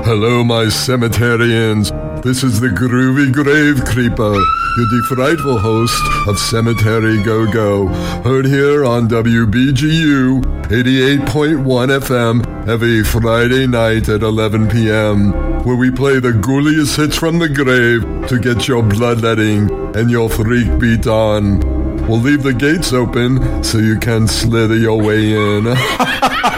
Hello, my cemeterians. This is the Groovy Grave Creeper, your defrightful host of Cemetery Go-Go, heard here on WBGU 88.1 FM every Friday night at 11 p.m., where we play the ghouliest hits from the grave to get your bloodletting and your freak beat on. We'll leave the gates open so you can slither your way in.